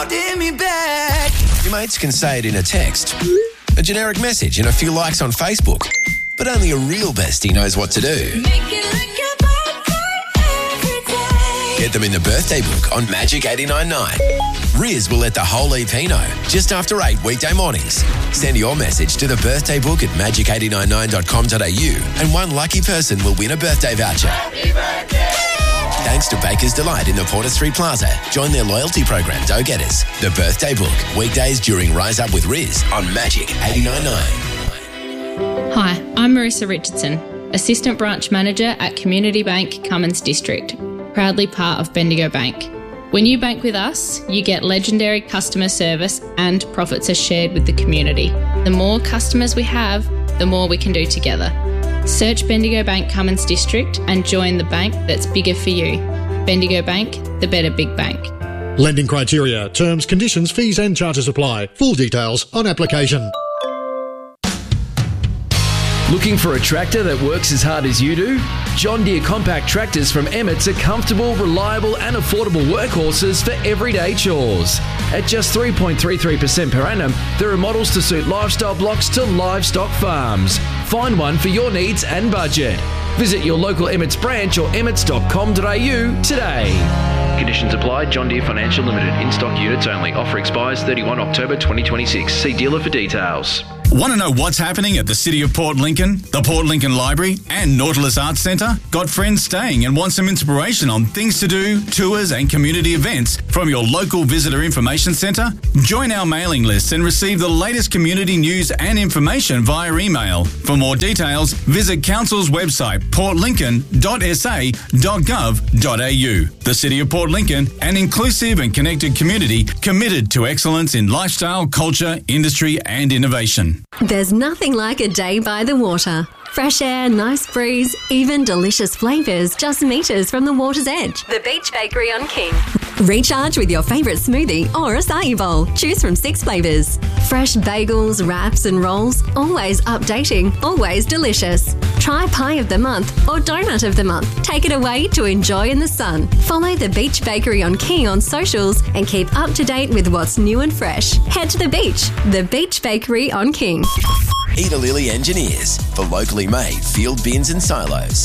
Your mates can say it in a text, a generic message and a few likes on Facebook, but only a real bestie knows what to do. Get them in the birthday book on Magic 89.9. Riz will let the whole EP know just after 8 weekday mornings. Send your message to the birthday book at magic899.com.au and one lucky person will win a birthday voucher. Happy birthday! Thanks to Baker's Delight in the Porter Street Plaza. Join their loyalty program, Dough Getters. The birthday book, weekdays during Rise Up with Riz on Magic 89.9. Hi, I'm Marissa Richardson, Assistant Branch Manager at Community Bank Cummins District, proudly part of Bendigo Bank. When you bank with us, you get legendary customer service and profits are shared with the community. The more customers we have, the more we can do together. Search Bendigo Bank Cummins District and join the bank that's bigger for you. Bendigo Bank, the better big bank. Lending criteria, terms, conditions, fees and charges apply. Full details on application. Looking for a tractor that works as hard as you do? John Deere compact tractors from Emmett's are comfortable, reliable and affordable workhorses for everyday chores. At just 3.33% per annum, there are models to suit lifestyle blocks to livestock farms. Find one for your needs and budget. Visit your local Emmett's branch or emmets.com.au today. Conditions apply. John Deere Financial Limited. In-stock units only. Offer expires 31 October 2026. See dealer for details. Want to know what's happening at the City of Port Lincoln, the Port Lincoln Library and Nautilus Arts Centre? Got friends staying and want some inspiration on things to do, tours and community events from your local visitor information centre? Join our mailing list and receive the latest community news and information via email. For more details, visit Council's website portlincoln.sa.gov.au. The City of Port Lincoln, an inclusive and connected community committed to excellence in lifestyle, culture, industry and innovation. There's nothing like a day by the water. Fresh air, nice breeze, even delicious flavours just metres from the water's edge. The Beach Bakery on King. Recharge with your favourite smoothie or acai bowl. Choose from 6 flavours. Fresh bagels, wraps and rolls. Always updating, always delicious. Try Pie of the Month or Donut of the Month. Take it away to enjoy in the sun. Follow the Beach Bakery on King on socials and keep up to date with what's new and fresh. Head to the beach. The Beach Bakery on King. Eda Lilly Engineers for locally made field bins and silos.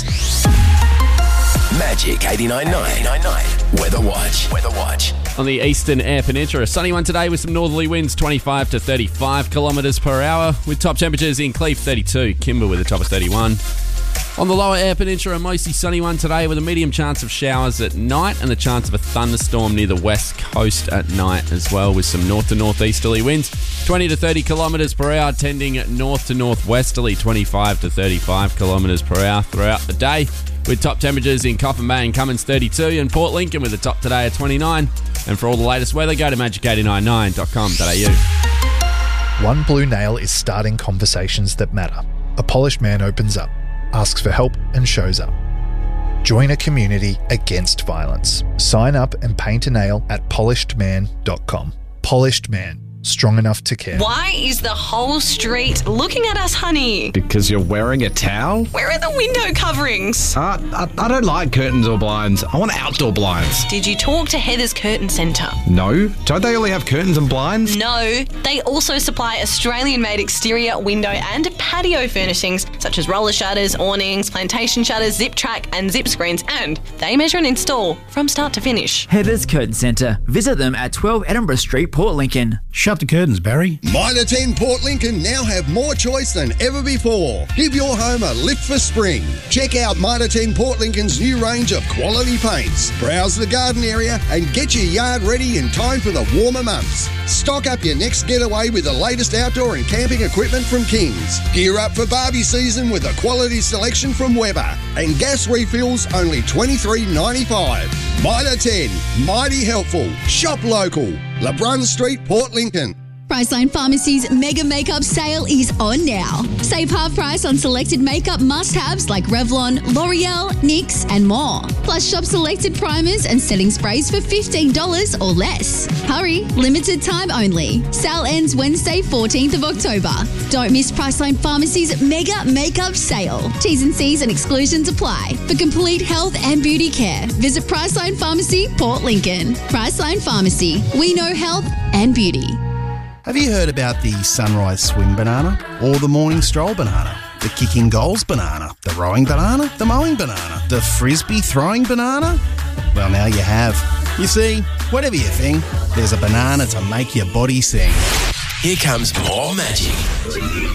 Magic 89.9. Weather Watch. On the eastern Eyre Peninsula, a sunny one today with some northerly winds 25 to 35 kilometres per hour, with top temperatures in Cleeve 32, Kimber with a top of 31. On the lower Eyre Peninsula, a mostly sunny one today with a medium chance of showers at night and the chance of a thunderstorm near the west coast at night as well, with some north to northeasterly winds 20 to 30 kilometres per hour, tending north to northwesterly 25 to 35 kilometres per hour throughout the day, with top temperatures in Coffin Bay and Cummins 32 and Port Lincoln with a top today of 29. And for all the latest weather, go to magic899.com.au. One Blue Nail is starting conversations that matter. A polished man opens up, asks for help and shows up. Join a community against violence. Sign up and paint a nail at polishedman.com. Polished Man. Strong enough to care. Why is the whole street looking at us, honey? Because you're wearing a towel? Where are the window coverings? I don't like curtains or blinds. I want outdoor blinds. Did you talk to Heather's Curtain Centre? No. Don't they only have curtains and blinds? No. They also supply Australian-made exterior, window and patio furnishings such as roller shutters, awnings, plantation shutters, zip track and zip screens, and they measure and install from start to finish. Heather's Curtain Centre. Visit them at 12 Edinburgh Street, Port Lincoln. Shut the curtains, Barry. Mitre 10 Port Lincoln now have more choice than ever before. Give your home a lift for spring. Check out Mitre 10 Port Lincoln's new range of quality paints. Browse the garden area and get your yard ready in time for the warmer months. Stock up your next getaway with the latest outdoor and camping equipment from Kings. Gear up for Barbie season with a quality selection from Weber. And gas refills only $23.95. Mitre 10, mighty helpful. Shop local. LeBrun Street, Port Lincoln. Priceline Pharmacy's Mega Makeup Sale is on now. Save half price on selected makeup must-haves like Revlon, L'Oreal, NYX and more. Plus shop selected primers and setting sprays for $15 or less. Hurry, limited time only. Sale ends Wednesday 14th of October. Don't miss Priceline Pharmacy's Mega Makeup Sale. T's and C's and exclusions apply. For complete health and beauty care, visit Priceline Pharmacy, Port Lincoln. Priceline Pharmacy. We know health and beauty. Have you heard about the sunrise swim banana? Or the morning stroll banana? The kicking goals banana? The rowing banana? The mowing banana? The frisbee throwing banana? Well, now you have. You see, whatever you think, there's a banana to make your body sing. Here comes more magic.